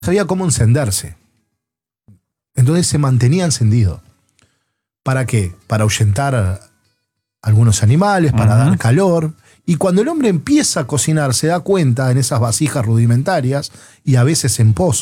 sabía cómo encenderse. Entonces se mantenía encendido. ¿Para qué? Para ahuyentar a algunos animales, para dar calor. Y cuando el hombre empieza a cocinar, se da cuenta en esas vasijas rudimentarias y a veces en pozos,